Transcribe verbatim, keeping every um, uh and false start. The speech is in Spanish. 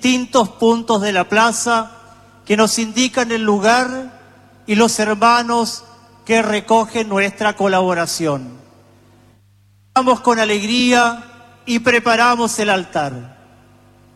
distintos puntos de la plaza que nos indican el lugar y los hermanos que recogen nuestra colaboración. Vamos con alegría y preparamos el altar.